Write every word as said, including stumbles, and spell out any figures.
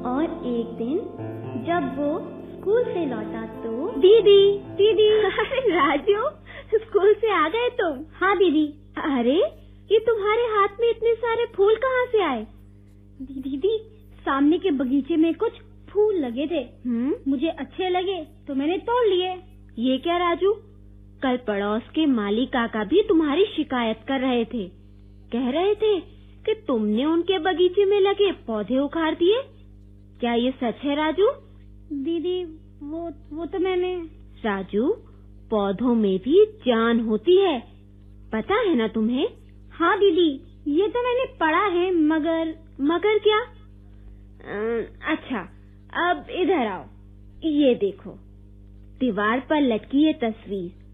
और एक दिन जब वो स्कूल से लौटा तो दीदी दीदी अरे राजू, स्कूल से आ गए तुम? हाँ दीदी। अरे ये तुम्हारे हाथ में इतने सारे फूल कहाँ से आए? दीदी सामने के बगीचे में कुछ फूल लगे थे। हम्म, मुझे अच्छे लगे तो मैंने तोड़ लिए। ये क्या राजू, कल पड़ोस के माली काका भी तुम्हारी शिकायत कर रहे थे। कह रहे थे कि तुमने उनके बगीचे में लगे पौधे उखाड़ दिए। क्या ये सच है राजू? दीदी वो वो तो मैंने। राजू, पौधों में भी जान होती है, पता है ना तुम्हें? हाँ दीदी, ये तो मैंने पढ़ा है, मगर मगर क्या? आ, अच्छा, अब इधर आओ, ये देखो, दीवार पर लटकी ये तस्वीर